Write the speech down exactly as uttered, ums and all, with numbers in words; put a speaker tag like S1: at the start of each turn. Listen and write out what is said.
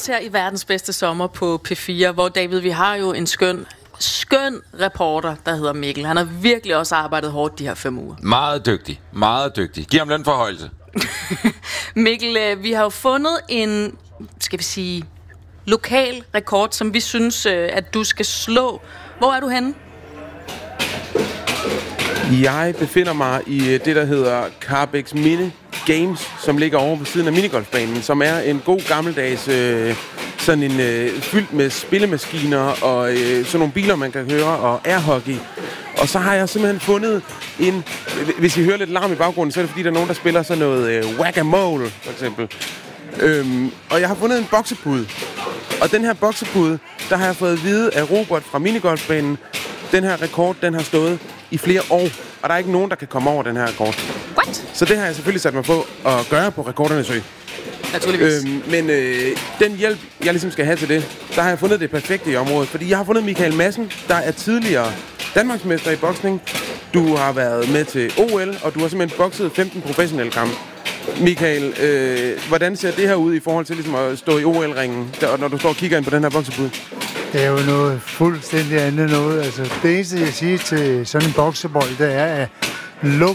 S1: os her i Verdens Bedste Sommer på P fire, hvor David, vi har jo en skøn, skøn reporter, der hedder Mikkel. Han har virkelig også arbejdet hårdt de her fem uger.
S2: Meget dygtig, meget dygtig. Giv ham lønforhøjelse.
S1: Mikkel, vi har jo fundet en, skal vi sige, lokal rekord, som vi synes, at du skal slå. Hvor er du henne?
S3: Jeg befinder mig i det, der hedder Carbex Mini Games, som ligger over ved siden af minigolfbanen, som er en god gammeldags, øh, sådan en øh, fyldt med spillemaskiner og øh, sådan nogle biler, man kan høre, og airhockey. Og så har jeg simpelthen fundet en, hvis I hører lidt larm i baggrunden, så er det fordi, der er nogen, der spiller sådan noget øh, whack-a-mole, for eksempel. Øhm, og jeg har fundet en boksepude. Og den her boksepude, der har jeg fået at vide af Robert fra minigolfbanen, den her rekord, den har stået i flere år, og der er ikke nogen, der kan komme over den her rekord.
S1: What?
S3: Så det har jeg selvfølgelig sat mig på at gøre på Rekordernes Ø.
S1: Naturligvis.
S3: Øhm, men øh, den hjælp, jeg ligesom skal have til det, der har jeg fundet det perfekte i området. Fordi jeg har fundet Michael Madsen, der er tidligere Danmarksmester i boksning. Du har været med til O L, og du har simpelthen bokset femten professionelle kampe. Michael, øh, hvordan ser det her ud i forhold til ligesom at stå i O L-ringen, der, når du står og kigger ind på den her boksepude?
S4: Det er jo noget fuldstændig andet noget. Altså, det eneste, jeg siger til sådan en boksebold, det er at luk